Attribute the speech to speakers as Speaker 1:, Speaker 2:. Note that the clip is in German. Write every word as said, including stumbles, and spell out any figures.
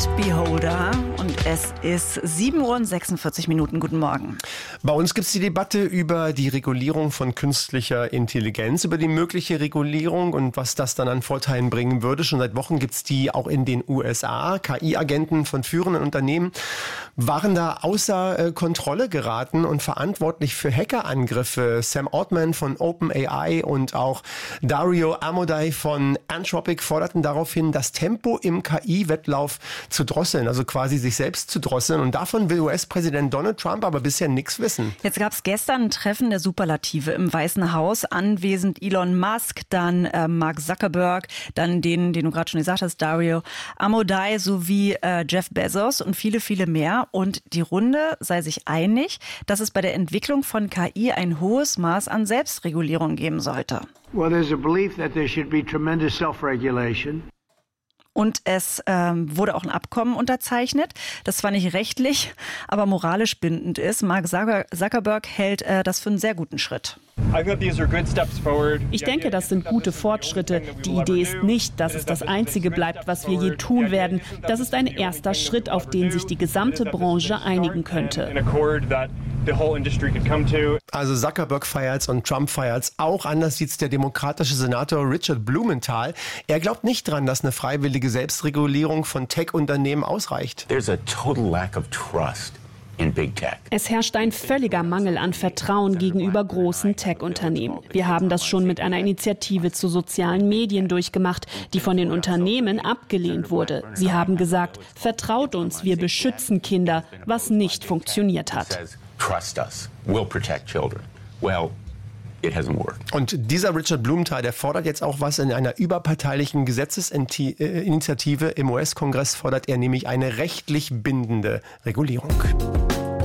Speaker 1: mit Beholder und es ist sieben Uhr und sechsundvierzig Minuten. Guten Morgen.
Speaker 2: Bei uns gibt es die Debatte über die Regulierung von künstlicher Intelligenz, über die mögliche Regulierung und was das dann an Vorteilen bringen würde. Schon seit Wochen gibt es die auch in den U S A. K I-Agenten von führenden Unternehmen waren da außer äh, Kontrolle geraten und verantwortlich für Hackerangriffe. Sam Altman von OpenAI und auch Dario Amodei von Anthropic forderten daraufhin, das Tempo im K I-Wettlauf zu drosseln, also quasi sich selbst zu drosseln. Und davon will U S-Präsident Donald Trump aber bisher nichts wissen.
Speaker 1: Jetzt gab es gestern ein Treffen der Superlative im Weißen Haus. Anwesend Elon Musk, dann äh, Mark Zuckerberg, dann den, den du gerade schon gesagt hast, Dario Amodei sowie äh, Jeff Bezos und viele, viele mehr. Und die Runde sei sich einig, dass es bei der Entwicklung von K I ein hohes Maß an Selbstregulierung geben sollte.
Speaker 3: Well, there's a belief that there should be tremendous self-regulation.
Speaker 1: Und es ähm, wurde auch ein Abkommen unterzeichnet, das zwar nicht rechtlich, aber moralisch bindend ist. Mark Zuckerberg hält äh, das für einen sehr guten Schritt.
Speaker 4: Ich denke, das sind gute Fortschritte. Die Idee ist nicht, dass es das Einzige bleibt, was wir je tun werden. Das ist ein erster Schritt, auf den sich die gesamte Branche einigen könnte.
Speaker 2: Also Zuckerberg feiert's und Trump feiert's auch. Anders sieht's der demokratische Senator Richard Blumenthal. Er glaubt nicht dran, dass eine freiwillige Selbstregulierung von Tech-Unternehmen ausreicht.
Speaker 5: There's a total lack of trust.
Speaker 4: Es herrscht ein völliger Mangel an Vertrauen gegenüber großen Tech-Unternehmen. Wir haben das schon mit einer Initiative zu sozialen Medien durchgemacht, die von den Unternehmen abgelehnt wurde. Sie haben gesagt, vertraut uns, wir beschützen Kinder, was nicht funktioniert hat.
Speaker 2: Und dieser Richard Blumenthal, der fordert jetzt auch was in einer überparteilichen Gesetzesinitiative im U S-Kongress, fordert er nämlich eine rechtlich bindende Regulierung.